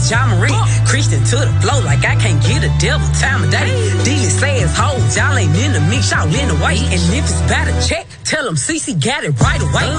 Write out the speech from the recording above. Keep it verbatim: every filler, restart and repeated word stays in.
John Marie. Christian to the flow like I can't get a devil time of day. These says hoes, y'all ain't into me, y'all in the way. And if it's about a check, tell them C C got it right away.